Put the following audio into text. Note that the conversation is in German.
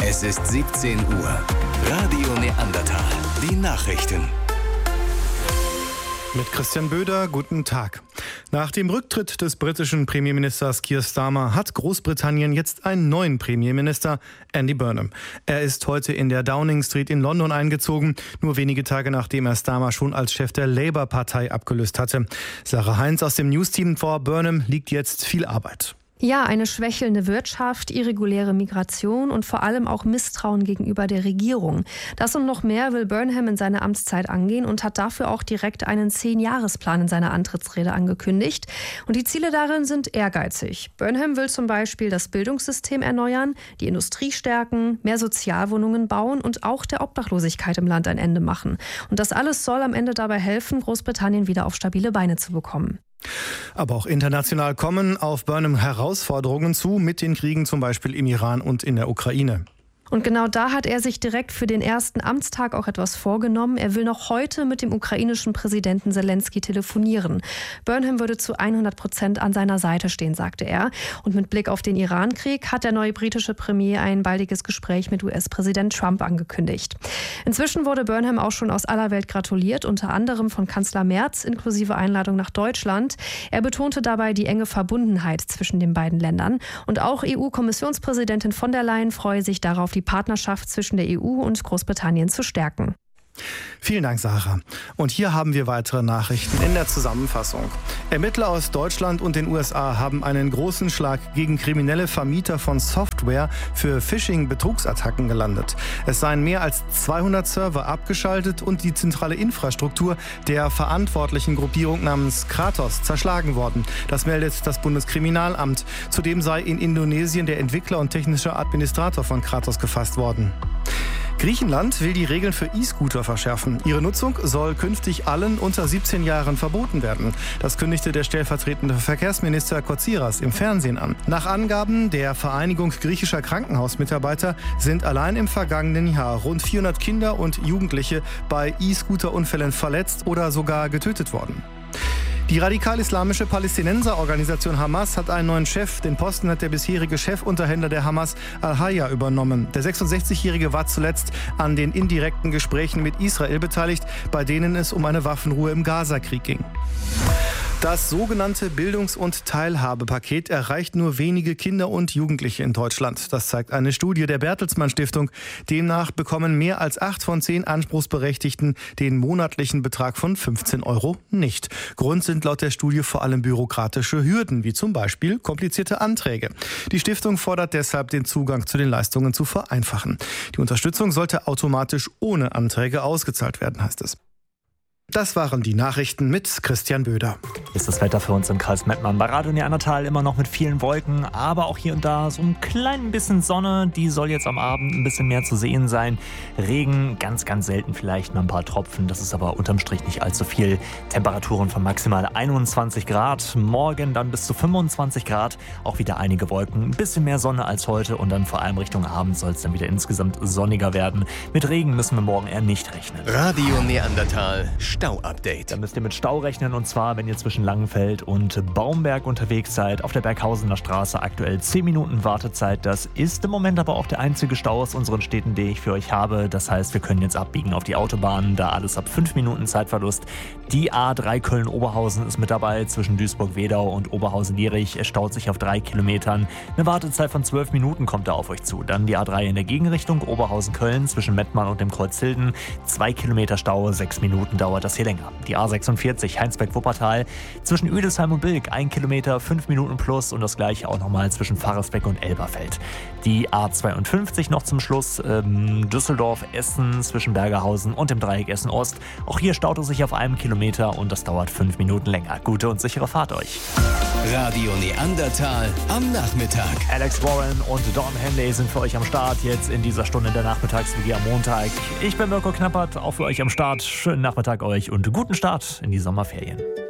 Es ist 17 Uhr. Radio Neandertal. Die Nachrichten. Mit Christian Böder, guten Tag. Nach dem Rücktritt des britischen Premierministers Keir Starmer hat Großbritannien jetzt einen neuen Premierminister, Andy Burnham. Er ist heute in der Downing Street in London eingezogen, nur wenige Tage nachdem er Starmer schon als Chef der Labour-Partei abgelöst hatte. Sarah Heinz aus dem News-Team. Vor Burnham liegt jetzt viel Arbeit. Ja, eine schwächelnde Wirtschaft, irreguläre Migration und vor allem auch Misstrauen gegenüber der Regierung. Das und noch mehr will Burnham in seiner Amtszeit angehen und hat dafür auch direkt einen 10-Jahresplan in seiner Antrittsrede angekündigt. Und die Ziele darin sind ehrgeizig. Burnham will zum Beispiel das Bildungssystem erneuern, die Industrie stärken, mehr Sozialwohnungen bauen und auch der Obdachlosigkeit im Land ein Ende machen. Und das alles soll am Ende dabei helfen, Großbritannien wieder auf stabile Beine zu bekommen. Aber auch international kommen auf Burnham Herausforderungen zu, mit den Kriegen zum Beispiel im Iran und in der Ukraine. Und genau da hat er sich direkt für den ersten Amtstag auch etwas vorgenommen. Er will noch heute mit dem ukrainischen Präsidenten Zelensky telefonieren. Burnham würde zu 100% an seiner Seite stehen, sagte er. Und mit Blick auf den Iran-Krieg hat der neue britische Premier ein baldiges Gespräch mit US-Präsident Trump angekündigt. Inzwischen wurde Burnham auch schon aus aller Welt gratuliert, unter anderem von Kanzler Merz, inklusive Einladung nach Deutschland. Er betonte dabei die enge Verbundenheit zwischen den beiden Ländern. Und auch EU-Kommissionspräsidentin von der Leyen freue sich darauf, die Partnerschaft zwischen der EU und Großbritannien zu stärken. Vielen Dank, Sarah. Und hier haben wir weitere Nachrichten in der Zusammenfassung. Ermittler aus Deutschland und den USA haben einen großen Schlag gegen kriminelle Vermieter von Software für Phishing-Betrugsattacken gelandet. Es seien mehr als 200 Server abgeschaltet und die zentrale Infrastruktur der verantwortlichen Gruppierung namens Kratos zerschlagen worden. Das meldet das Bundeskriminalamt. Zudem sei in Indonesien der Entwickler und technische Administrator von Kratos gefasst worden. Griechenland will die Regeln für E-Scooter verschärfen. Ihre Nutzung soll künftig allen unter 17 Jahren verboten werden. Das kündigte der stellvertretende Verkehrsminister Kotsiras im Fernsehen an. Nach Angaben der Vereinigung griechischer Krankenhausmitarbeiter sind allein im vergangenen Jahr rund 400 Kinder und Jugendliche bei E-Scooter-Unfällen verletzt oder sogar getötet worden. Die radikal-islamische Palästinenserorganisation Hamas hat einen neuen Chef. Den Posten hat der bisherige Chefunterhändler der Hamas, Al-Hayya, übernommen. Der 66-Jährige war zuletzt an den indirekten Gesprächen mit Israel beteiligt, bei denen es um eine Waffenruhe im Gazakrieg ging. Das sogenannte Bildungs- und Teilhabepaket erreicht nur wenige Kinder und Jugendliche in Deutschland. Das zeigt eine Studie der Bertelsmann Stiftung. Demnach bekommen mehr als 8 von 10 Anspruchsberechtigten den monatlichen Betrag von 15 € nicht. Grund sind laut der Studie vor allem bürokratische Hürden, wie zum Beispiel komplizierte Anträge. Die Stiftung fordert deshalb, den Zugang zu den Leistungen zu vereinfachen. Die Unterstützung sollte automatisch ohne Anträge ausgezahlt werden, heißt es. Das waren die Nachrichten mit Christian Böder. Ist das Wetter für uns im Kreis Mettmann bei Radio Neandertal immer noch mit vielen Wolken, aber auch hier und da so ein klein bisschen Sonne. Die soll jetzt am Abend ein bisschen mehr zu sehen sein. Regen, ganz, ganz selten vielleicht mal ein paar Tropfen. Das ist aber unterm Strich nicht allzu viel. Temperaturen von maximal 21 Grad. Morgen dann bis zu 25 Grad. Auch wieder einige Wolken. Ein bisschen mehr Sonne als heute und dann vor allem Richtung Abend soll es dann wieder insgesamt sonniger werden. Mit Regen müssen wir morgen eher nicht rechnen. Radio Neandertal. Stau-Update. Da müsst ihr mit Stau rechnen und zwar, wenn ihr zwischen Langenfeld und Baumberg unterwegs seid. Auf der Berghausener Straße aktuell 10 Minuten Wartezeit. Das ist im Moment aber auch der einzige Stau aus unseren Städten, den ich für euch habe. Das heißt, wir können jetzt abbiegen auf die Autobahn. Da alles ab 5 Minuten Zeitverlust. Die A3 Köln-Oberhausen ist mit dabei. Zwischen Duisburg-Wedau und Oberhausen-Lierich. Es staut sich auf 3 Kilometern. Eine Wartezeit von 12 Minuten kommt da auf euch zu. Dann die A3 in der Gegenrichtung Oberhausen-Köln zwischen Mettmann und dem Kreuz Hilden. 2 Kilometer Stau, 6 Minuten dauert das hier länger. Die A46 Heinsberg-Wuppertal zwischen Üdesheim und Bilk 1 Kilometer, 5 Minuten plus und das gleiche auch nochmal zwischen Pfarrersbeck und Elberfeld. Die A52 noch zum Schluss Düsseldorf-Essen zwischen Bergerhausen und dem Dreieck Essen-Ost. Auch hier staut es sich auf 1 Kilometer und das dauert 5 Minuten länger. Gute und sichere Fahrt euch. Radio Neandertal am Nachmittag. Alex Warren und Don Henley sind für euch am Start jetzt in dieser Stunde der Nachmittagsliga am Montag. Ich bin Mirko Knappert, auch für euch am Start. Schönen Nachmittag euch und guten Start in die Sommerferien.